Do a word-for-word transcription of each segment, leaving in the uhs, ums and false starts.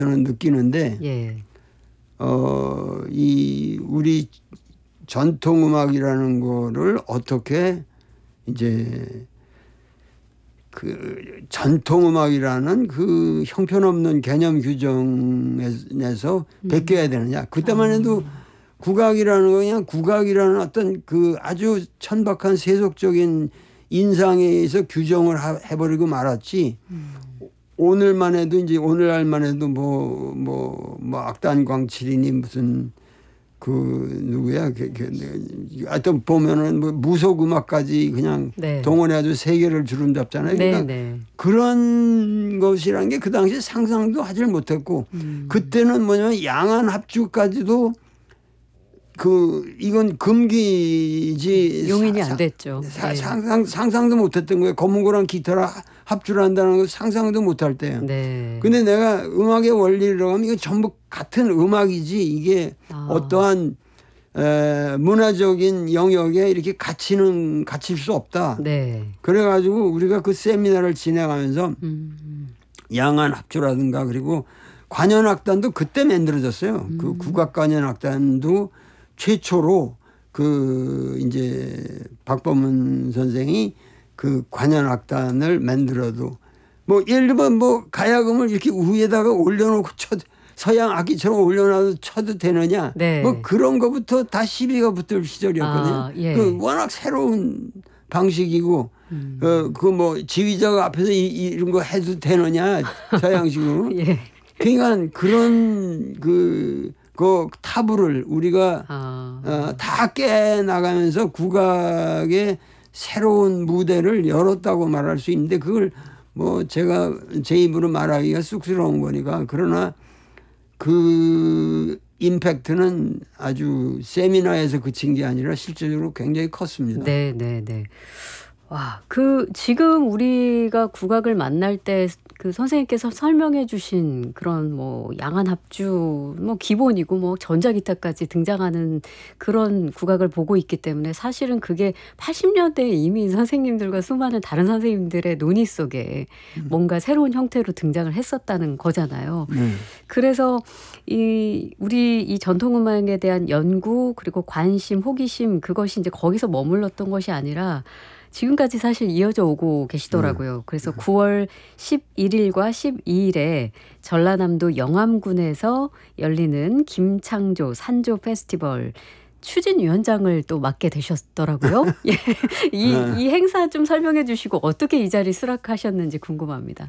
저는 느끼는데 예. 어, 이 우리 전통 음악이라는 거를 어떻게 이제 그 전통 음악이라는 그 형편없는 개념 규정에서 음. 베껴야 되느냐. 그때만 해도 아. 국악이라는 거 그냥 국악이라는 어떤 그 아주 천박한 세속적인 인상에서 규정을 해버리고 말았지. 음. 오늘만 해도 이제 오늘날만 해도 뭐 뭐 뭐 악단 광칠이니 무슨 그 누구야? 하여튼 보면은 뭐 무속 음악까지 그냥 네. 동원해가지고 세계를 주름잡잖아요. 그러니까 네, 네. 그런 것이라는 게 그 당시에 상상도 하질 못했고 음. 그때는 뭐냐면 양안 합주까지도 그 이건 금기지 용인이 안 됐죠. 사, 네. 상상 상상도 못했던 거예요. 검은고랑 기타를 합주를 한다는 거 상상도 못할 때요. 네. 근데 내가 음악의 원리로 하면 이거 전부 같은 음악이지 이게 아. 어떠한 에, 문화적인 영역에 이렇게 갇히는 갇힐 수 없다. 네. 그래가지고 우리가 그 세미나를 진행하면서 음. 양안 합주라든가 그리고 관현악단도 그때 만들어졌어요. 음. 그 국악관현악단도 최초로 그 이제 박범은 선생이 그 관현악단을 만들어도 뭐 예를 들면 뭐 가야금을 이렇게 위에다가 올려놓고 쳐도 서양 악기처럼 올려놔도 쳐도 되느냐. 네. 뭐 그런 거부터 다 시비가 붙을 시절이었거든요. 아, 예. 그 워낙 새로운 방식이고 음. 어, 그 뭐 지휘자가 앞에서 이, 이런 거 해도 되느냐 서양식으로. 예. 그러니까 그런 그, 그 타부를 우리가 아. 어, 다 깨나가면서 국악의 새로운 무대를 열었다고 말할 수 있는데 그걸 뭐 제가 제 입으로 말하기가 쑥스러운 거니까 그러나 그 임팩트는 아주 세미나에서 그친 게 아니라 실제적으로 굉장히 컸습니다. 네, 네, 네. 와, 그 지금 우리가 국악을 만날 때 그 선생님께서 설명해 주신 그런 뭐 양안 합주 뭐 기본이고 뭐 전자기타까지 등장하는 그런 국악을 보고 있기 때문에 사실은 그게 팔십 년대에 이미 선생님들과 수많은 다른 선생님들의 논의 속에 음. 뭔가 새로운 형태로 등장을 했었다는 거잖아요. 음. 그래서 이 우리 이 전통 음악에 대한 연구 그리고 관심, 호기심 그것이 이제 거기서 머물렀던 것이 아니라 지금까지 사실 이어져 오고 계시더라고요. 음. 그래서 구월 십일일과 십이일에 전라남도 영암군에서 열리는 김창조 산조 페스티벌 추진위원장을 또 맡게 되셨더라고요. 예. 이, 네. 이 행사 좀 설명해 주시고 어떻게 이 자리 수락하셨는지 궁금합니다.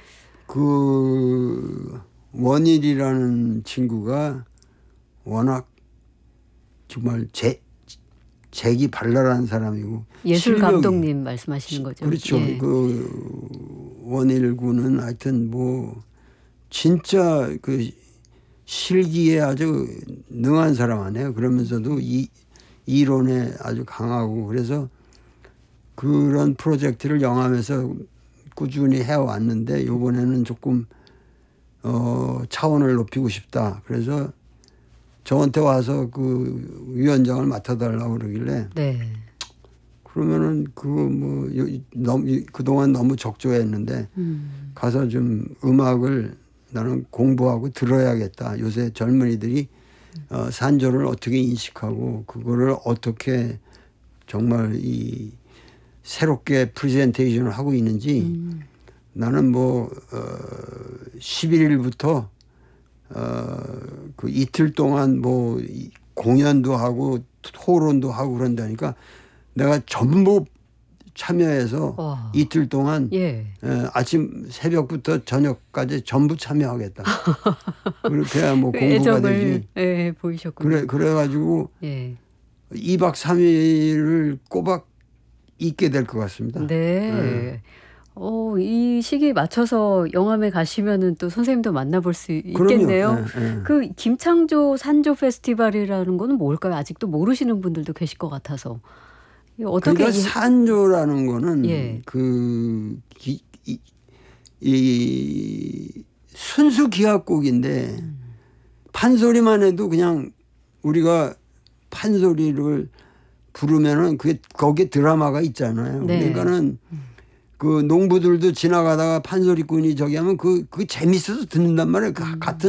그 원일이라는 친구가 워낙 정말 제 재기 발랄한 사람이고 예술 감독님 말씀하시는 거죠. 그렇죠. 예. 그 원일 군은 하여튼 뭐 진짜 그 실기에 아주 능한 사람 아니에요. 그러면서도 이 이론에 아주 강하고 그래서 그런 프로젝트를 영암에서 꾸준히 해왔는데 이번에는 조금 어 차원을 높이고 싶다. 그래서 저한테 와서 그 위원장을 맡아달라고 그러길래. 네. 그러면은 그 뭐 너무 그동안 너무 적조했는데 음. 가서 좀 음악을 나는 공부하고 들어야겠다. 요새 젊은이들이 음. 어, 산조를 어떻게 인식하고 그거를 어떻게 정말 이 새롭게 프레젠테이션을 하고 있는지 음. 나는 뭐 어, 십일일부터 어, 그 이틀 동안 뭐 공연도 하고 토론도 하고 그런다니까 내가 전부 참여해서 와. 이틀 동안 예. 에, 아침 새벽부터 저녁까지 전부 참여하겠다. 그렇게 해야 뭐 공부가 애정을, 되지. 예, 보이셨군요. 그래 그래가지고 예. 이박 삼일을 꼬박 있게 될 것 같습니다. 네. 예. 어, 이 시기에 맞춰서 영암에 가시면은 또 선생님도 만나볼 수 있겠네요. 네, 네. 그 김창조 산조 페스티벌이라는 거는 뭘까요? 아직도 모르시는 분들도 계실 것 같아서. 어떻게 그러니까 이... 산조라는 거는 예. 그 기, 이, 이 순수 기악곡인데 음. 판소리만 해도 그냥 우리가 판소리를 부르면은 그게 거기에 드라마가 있잖아요. 네. 그러니까는 음. 그 농부들도 지나가다가 판소리꾼이 저기 하면 그, 그 재밌어서 듣는단 말이에요. 그 음. 같은